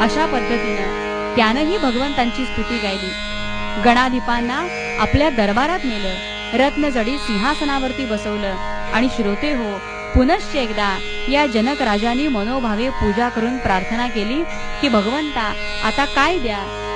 अशा पद्धतीनं त्यानंही भगवंतांची स्तुती गायली. गणाधिपांना आपल्या दरबारात नेलं, रत्नजडी सिंहासनावरती बसवलं आणि श्रोते हो, पुनश्च एकदा या जनक राजांनी मनोभावे पूजा करून प्रार्थना केली की भगवंता आता काय द्या,